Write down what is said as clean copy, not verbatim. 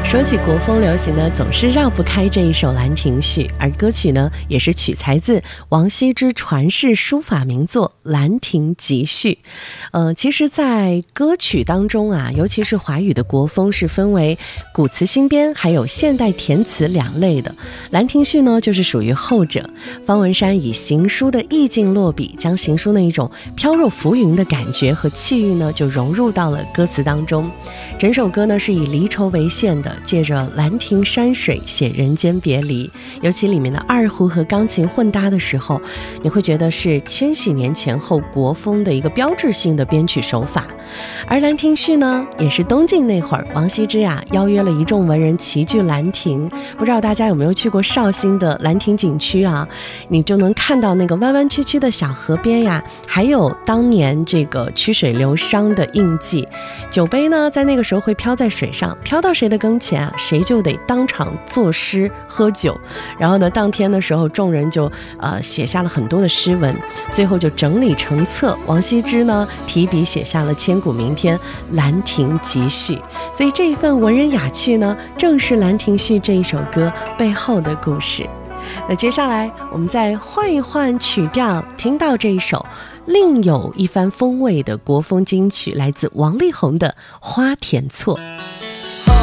说起国风流行呢，总是绕不开这一首《兰亭序》，而歌曲呢，也是取材自王羲之传世书法名作《兰亭集序》。其实在歌曲当中啊，尤其是华语的国风是分为古词新编还有现代填词两类的。《兰亭序》呢，就是属于后者。方文山以行书的意境落笔，将行书那一种飘若浮云的感觉和气韵呢，就融入到了歌词当中。整首歌呢是以离愁为线的，借着兰亭山水写人间别离，尤其里面的二胡和钢琴混搭的时候，你会觉得是千禧年前后国风的一个标志性的编曲手法。而兰亭序呢，也是东晋那会儿王羲之呀邀约了一众文人齐聚兰亭。不知道大家有没有去过绍兴的兰亭景区啊？你就能看到那个弯弯曲曲的小河边呀，还有当年这个曲水流觞的印记。酒杯呢，在那个时候会飘在水上，飘到谁的跟前啊，谁就得当场作诗喝酒。然后呢，当天的时候，众人就写下了很多的诗文，最后就整理成册。王羲之呢，提笔写下了千古名篇《兰亭集序》。所以这一份文人雅趣呢，正是《兰亭序》这一首歌背后的故事。那接下来我们再换一换曲调，听到这一首另有一番风味的国风金曲，来自王力宏的《花田错》。